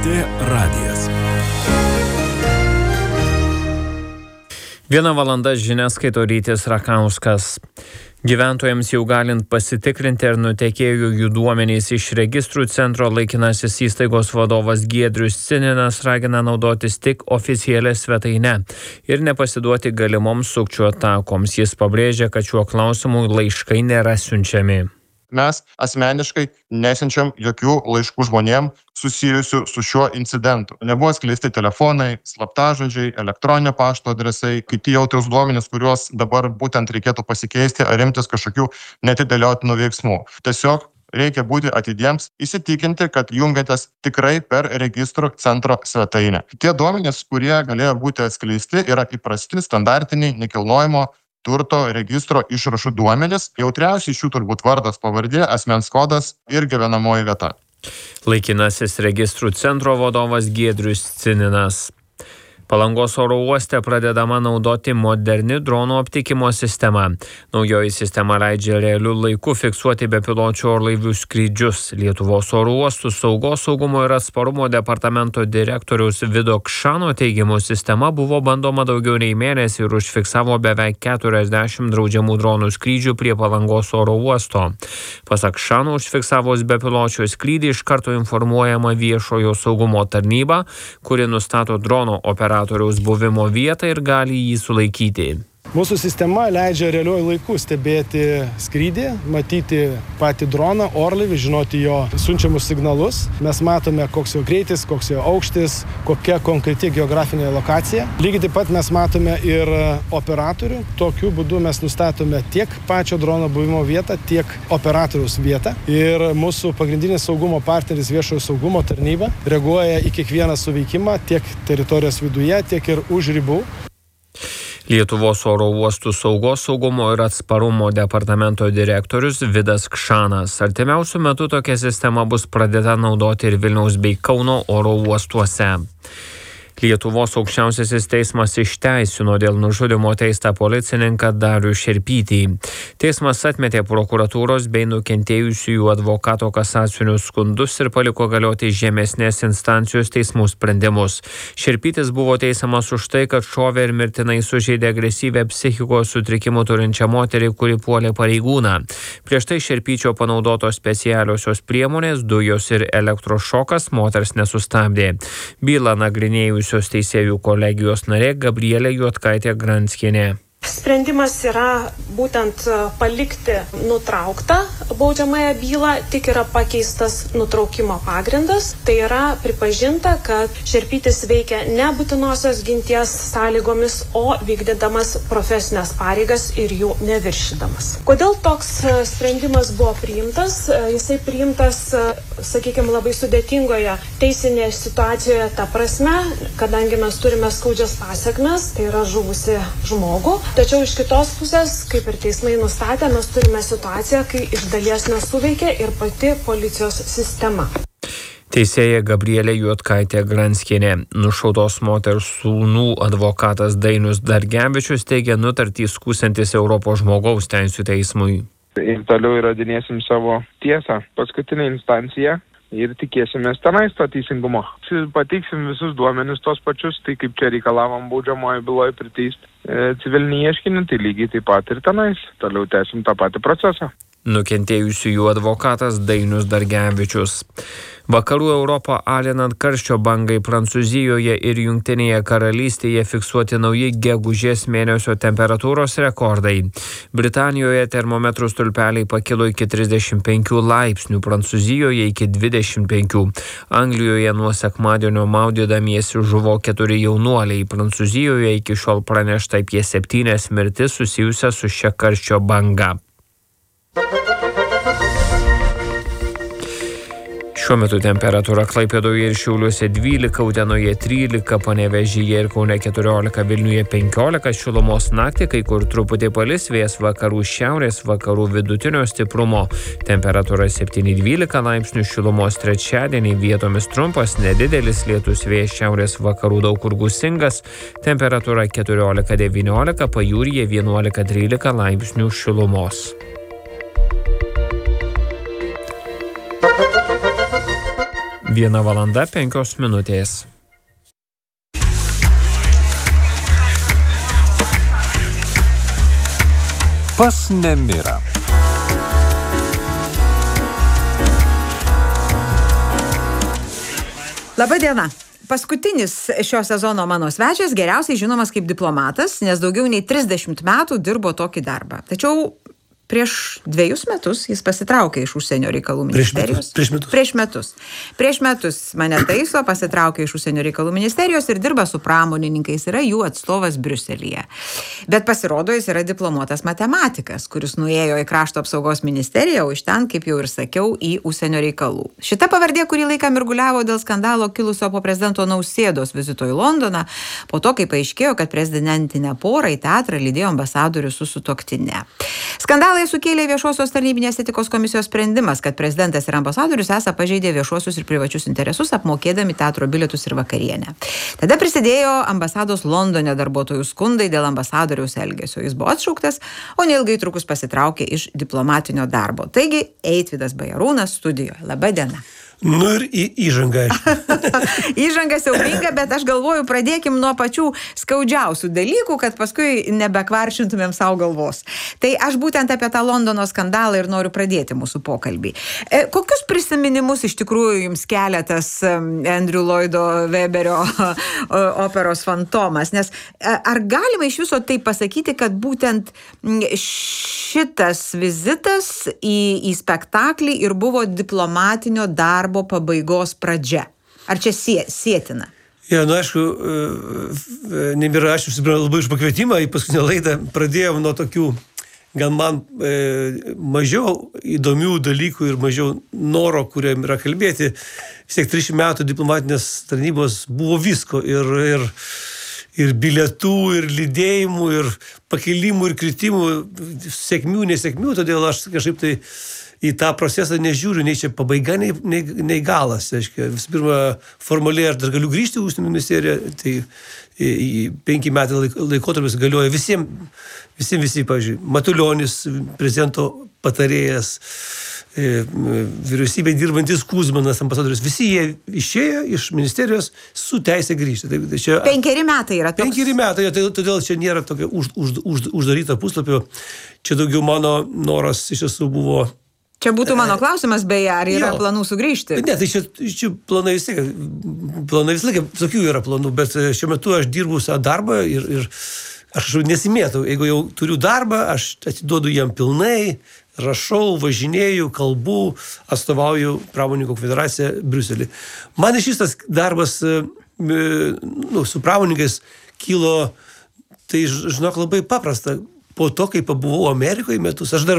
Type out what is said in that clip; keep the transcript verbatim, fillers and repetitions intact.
T radijas. Viena valanda žinias skaito Rytis Rakauskas. Gyventojams jau galint pasitikrinti, ar nutekėjo jų duomenys iš registrų centro, laikinasis įstaigos vadovas Giedrius Cininas ragina naudotis tik oficialią svetainę ir nepasiduoti galimoms sukčių atakoms. Jis pabrėžia, kad šiuo klausimu laiškai nėra siunčiami. Mes asmeniškai nesiunčiam jokių laiškų žmonėm susijusių su šiuo incidentu. Nebuvo skleisti telefonai, slaptažodžiai, elektroninio pašto adresai, kiti jautrūs duomenys, kuriuos dabar būtent reikėtų pasikeisti ar imtis kažkokių neatidėliotinų veiksmų. Tiesiog reikia būti atidiems, įsitikinti, kad jungiatės tikrai per registrų centro svetainę. Tie duomenys, kurie galėjo būti atskleisti, yra įprasti, standartiniai, nekilnojamo turto registro išrašų duomenys. Jautriausiai iš jų turbūt vardas, pavardė, asmens kodas ir gyvenamoji vieta. Laikinasis registrų centro vadovas Giedrius Cininas. Palangos oro uoste pradedama naudoti moderni dronų aptikimo sistema. Naujoji sistema leidžia realiu laiku fiksuoti bepiločių orlaivių skrydžius. Lietuvos oro uostų saugos, saugumo ir atsparumo departamento direktoriaus Vido Kšano teigimu, sistema buvo bandoma daugiau nei mėnesį ir užfiksavo beveik keturiasdešimt draudžiamų dronų skrydžių prie Palangos oro uosto. Pasak Kšano, užfiksavus bepiločio skrydį iš karto informuojama viešojo saugumo tarnyba, kuri nustato drono operatorių buvimo vietą ir gali jį sulaikyti. Mūsų sistema leidžia realiuoju laiku stebėti skrydį, matyti patį droną, orlaivį, žinoti jo siunčiamus signalus. Mes matome, koks jo greitis, koks jo aukštis, kokia konkreti geografinė lokacija. Lygiai taip pat mes matome ir operatorių. Tokiu būdu mes nustatome tiek pačio drono buvimo vietą, tiek operatoriaus vietą. Ir mūsų pagrindinis saugumo partneris viešojo saugumo tarnyba reaguoja į kiekvieną suveikimą tiek teritorijos viduje, tiek ir už ribų. Lietuvos oro uostų saugos, saugumo ir atsparumo departamento direktorius Vidas Kšanas. Artimiausiu metu tokia sistema bus pradėta naudoti ir Vilniaus bei Kauno oro uostuose. Lietuvos aukščiausiasis teismas išteisino dėl nužudymo teistą policininką Darių Šerpytį. Teismas atmetė prokuratūros bei nukentėjusiųjų advokato kasacinius skundus ir paliko galioti žemesnės instancijos teismų sprendimus. Šerpytis buvo teisiamas už tai, kad šovė ir mirtinai sužeidė agresyvę psichikos sutrikimų turinčią moterį, kuri puolė pareigūną. Prieš tai Šerpyčio panaudotos specialiosios priemonės, dujos ir elektrošokas moters nesustabdė. Bylą nagrinėjusi teisėjų kolegijos narė Gabrielė Juodkaitė Granskienė. Sprendimas yra būtent palikti nutrauktą baudžiamąją bylą, tik yra pakeistas nutraukimo pagrindas. Tai yra pripažinta, kad Šerpytis veikia ne būtinosios ginties sąlygomis, o vykdydamas profesinės pareigas ir jų neviršydamas. Kodėl toks sprendimas buvo priimtas? Jisai priimtas, sakykime, labai sudėtingoje teisinėje situacijoje ta prasme, kadangi mes turime skaudžias pasekmes, tai yra žuvusi žmogų. Tačiau iš kitos pusės, kaip ir teismai nustatė, mes turime situaciją, kai iš dalies nesuveikia ir pati policijos sistema. Teisėja Gabrielė Juodkaitė Granskienė. Nušautos moters sūnų advokatas Dainius Dargevičius teigia nutartį skųsiantis Europos žmogaus teisių teismui. Ir toliau įrodinėsim savo tiesą. Paskutinė instancija. Ir tikėsimės tenais to teisingumo. Pateiksim visus duomenis tos pačius, tai kaip čia reikalavom baudžiamoje byloje priteisti e, civilinį ieškinį, tai lygiai taip pat ir tenais. Toliau tęsim tą patį procesą. Nukentėjusiųjų advokatas Dainius Dargevičius. Vakarų Europą alinant karščio bangai Prancūzijoje ir Jungtinėje karalystėje fiksuoti nauji gegužės mėnesio temperatūros rekordai. Britanijoje termometrų stulpeliai pakilo iki trisdešimt penkių laipsnių, Prancūzijoje iki dvidešimt penkių. Anglijoje nuo sekmadienio maudydamiesi žuvo keturi jaunuoliai. Prancūzijoje iki šiol pranešta apie septynias mirtis susijusias su šia karščio banga. Šiuo metu temperatūra Klaipėdoje ir Šiauliuose dvylika, Utenoje trylika, Panevėžyje ir Kaune keturiolika, Vilniuje penkiolika, šilumos naktį kai kur truputį palis, vėjas vakarų šiaurės, vakarų vidutinio stiprumo. Temperatūra septyni dvylika laipsnių šilumos, trečiadienį vietomis trumpas, nedidelis lietus, vėjas šiaurės vakarų daug kur gūsingas. Temperatūra keturiolika devyniolika, pajūryje vienuolika trylika laipsnių šilumos. Viena valanda penkios minutės. Pas nemirą. Labą dieną. Paskutinis šio sezono mano svečias geriausiai žinomas kaip diplomatas, nes daugiau nei trisdešimt metų dirbo tokį darbą. Tačiau prieš dviejus metus jis pasitraukė iš užsienio reikalų ministerijos. Prieš metus. Prieš metus. Prieš metus mane taiso, pasitraukė iš užsienio reikalų ministerijos ir dirba su pramonininkais, yra jų atstovas Briuselyje. Bet pasirodo, jis yra diplomuotas matematikas, kuris nuėjo į krašto apsaugos ministeriją, o iš ten, kaip jau ir sakiau, į užsienio reikalų. Šita pavardė kurį laiką mirguliavo dėl skandalo kilusio po prezidento Nausėdos vizito į Londoną, po to, kai paaiškėjo, kad prezidentinę porą į teatrą lydėjo ambasadorius su sutuoktine. Skandalą sukėlė viešosios tarnybinės etikos komisijos sprendimas, kad prezidentas ir ambasadorius esą pažeidė viešuosius ir privačius interesus, apmokėdami teatro bilietus ir vakarienę. Tada prisidėjo ambasados Londone darbuotojų skundai dėl ambasadoriaus elgesio. Jis buvo atšauktas, o neilgai trukus pasitraukė iš diplomatinio darbo. Taigi, Eitvydas Bajarūnas studijoje. Labą dieną. Nu ir į, įžanga. Įžanga siaubinga, bet aš galvoju, pradėkim nuo pačių skaudžiausių dalykų, kad paskui nebekvaršintumėm savo galvos. Tai aš būtent apie tą Londono skandalą ir noriu pradėti mūsų pokalbį. E, kokius prisiminimus iš tikrųjų jums kelia tas Andrew Lloydo Webberio operos Fantomas? Nes ar galima iš viso tai pasakyti, kad būtent šitas vizitas į, į spektaklį ir buvo diplomatinio darbo pabaigos pradžia? Ar čia sie, sietina? Ja, nu aišku, Nemira, aš jūs labai už pakvietimą į paskutinę laidą. Pradėjom nuo tokių, gal man e, mažiau įdomių dalykų ir mažiau noro, kuriam yra kalbėti. Vis tiek trisdešimt metų diplomatinės tarnybos buvo visko ir, ir, ir bilietų, ir lydėjimų, ir pakilimų, ir kritimų, sėkmių, nesėkmių, todėl aš kažkaip tai į tą procesą nežiūriu, nei čia pabaiga, nei, nei, nei galas. Aiškia, visų pirma, formaliai aš dar galiu grįžti į užsienio ministeriją, tai į, į penki metai laik, laikotarpis galioja visiems, visiems visi, pavyzdžiui, Matulionis, prezidento patarėjas, e, vyriausybė dirbantis Kuzmanas, ambasadorius, visi jie išėjo iš ministerijos su teisė grįžti. Tai, tai čia, penkeri metai yra toks. Penkeri metai, tai, todėl čia nėra tokio už, už, už, uždaryto puslapio. Čia daugiau mano noras iš tiesų buvo. Čia būtų mano klausimas, beje, ar yra jo. Planų sugrįžti? Ne, tai čia, čia planai vis tiek, planai vis laikė, tokių yra planų, bet šiuo metu aš dirbu savo darbą ir, ir aš nesimėtau. Jeigu jau turiu darbą, aš atiduodu jam pilnai, rašau, važinėju, kalbu, atstovauju Pramonininkų konfederaciją Briuselį. Man iš šitas darbas nu, su pramonininkais kilo, tai žinok, labai paprasta. Po to, kai pabuvau Amerikoje metus, aš dar